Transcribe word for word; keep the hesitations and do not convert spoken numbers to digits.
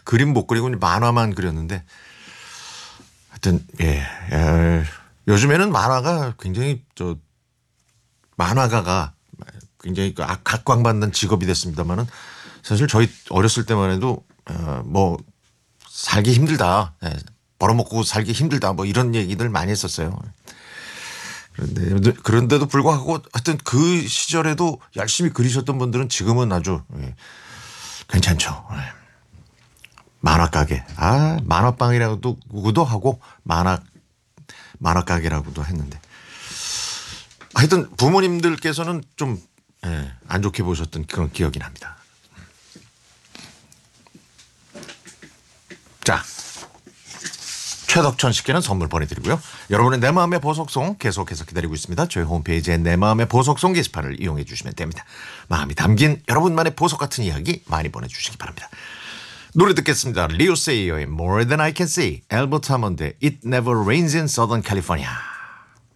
그림 못 그리고 만화만 그렸는데 하여튼 예, 예. 요즘에는 만화가 굉장히 저 만화가가 굉장히 그 악- 각광받는 직업이 됐습니다만은 사실 저희 어렸을 때만 해도 어, 뭐 살기 힘들다. 예, 벌어먹고 살기 힘들다. 뭐 이런 얘기들 많이 했었어요. 그런데 그런데도 불구하고 하여튼 그 시절에도 열심히 그리셨던 분들은 지금은 아주 예, 괜찮죠. 예. 만화 가게. 아, 만화방이라고도 구도 하고 만화 만화 가게라고도 했는데. 하여튼 부모님들께서는 좀 예, 안 좋게 보셨던 그런 기억이 납니다. 자, 최덕천 씨께는 선물 보내드리고요. 여러분의 내 마음의 보석송 계속해서 기다리고 있습니다. 저희 홈페이지에 내 마음의 보석송 게시판을 이용해 주시면 됩니다. 마음이 담긴 여러분만의 보석 같은 이야기 많이 보내주시기 바랍니다. 노래 듣겠습니다. 리오 세이어의 More Than I Can See, 엘버트 하몬드의 It Never Rains in Southern California.